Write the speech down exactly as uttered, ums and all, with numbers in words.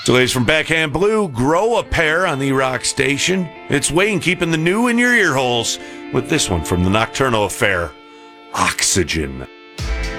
So, ladies from Backhand Blue, grow a pair on the Rock Station. It's Wayne keeping the new in your ear holes with this one from the Nocturnal Affair, Oxygen.